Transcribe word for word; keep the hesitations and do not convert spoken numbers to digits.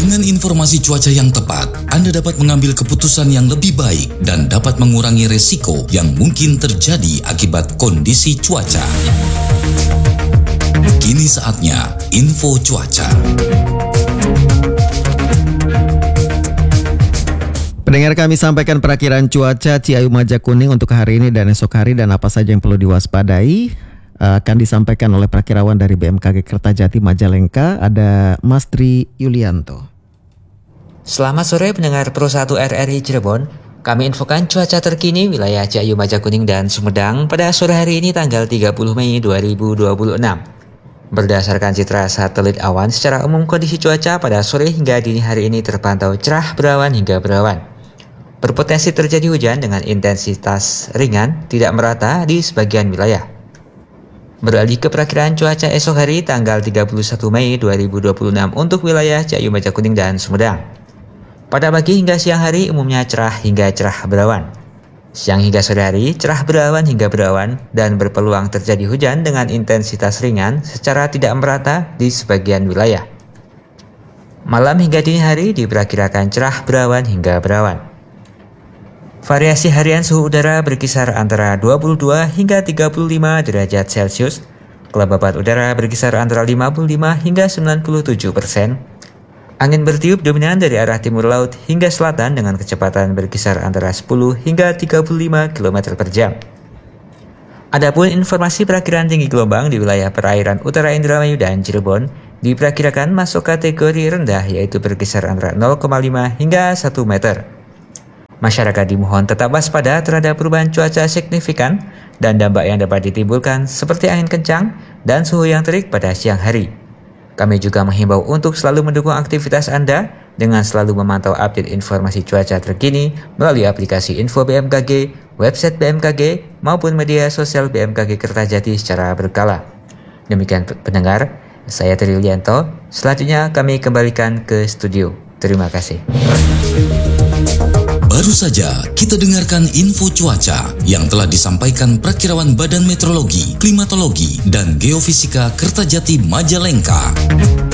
Dengan informasi cuaca yang tepat, Anda dapat mengambil keputusan yang lebih baik dan dapat mengurangi resiko yang mungkin terjadi akibat kondisi cuaca. Kini saatnya info cuaca. Pendengar, kami sampaikan perakiran cuaca Ciayu Majakuning untuk hari ini dan esok hari dan apa saja yang perlu diwaspadai akan disampaikan oleh perakirawan dari B M K G Kertajati Majalengka, ada Mas Tri Yulianto. Selamat sore pendengar Pro satu R R I Cirebon. Kami infokan cuaca terkini wilayah Ciayu Majakuning dan Sumedang pada sore hari ini tanggal tiga puluh Mei dua ribu dua puluh enam. Berdasarkan citra satelit awan, secara umum kondisi cuaca pada sore hingga dini hari ini terpantau cerah berawan hingga berawan. Berpotensi terjadi hujan dengan intensitas ringan, tidak merata di sebagian wilayah. Beralih ke perakiraan cuaca esok hari tanggal tiga puluh satu Mei dua ribu dua puluh enam untuk wilayah Ciayu Majakuning dan Sumedang. Pada pagi hingga siang hari umumnya cerah hingga cerah berawan. Siang hingga sore hari cerah berawan hingga berawan dan berpeluang terjadi hujan dengan intensitas ringan secara tidak merata di sebagian wilayah. Malam hingga dini hari diperkirakan cerah berawan hingga berawan. Variasi harian suhu udara berkisar antara dua puluh dua hingga tiga puluh lima derajat Celcius. Kelembapan udara berkisar antara lima puluh lima hingga sembilan puluh tujuh persen. Angin bertiup dominan dari arah timur laut hingga selatan dengan kecepatan berkisar antara sepuluh hingga tiga puluh lima kilometer per jam. Adapun informasi perakiran tinggi gelombang di wilayah perairan utara Indramayu dan Cirebon diperkirakan masuk kategori rendah, yaitu berkisar antara nol koma lima hingga satu meter. Masyarakat dimohon tetap waspada terhadap perubahan cuaca signifikan dan dampak yang dapat ditimbulkan seperti angin kencang dan suhu yang terik pada siang hari. Kami juga menghimbau untuk selalu mendukung aktivitas Anda dengan selalu memantau update informasi cuaca terkini melalui aplikasi Info B M K G, website B M K G, maupun media sosial B M K G Kertajati secara berkala. Demikian pendengar, saya Tri Yulianto. Selanjutnya kami kembalikan ke studio. Terima kasih. Baru saja kita dengarkan info cuaca yang telah disampaikan Perakirawan Badan Meteorologi, Klimatologi, dan Geofisika Kertajati Majalengka.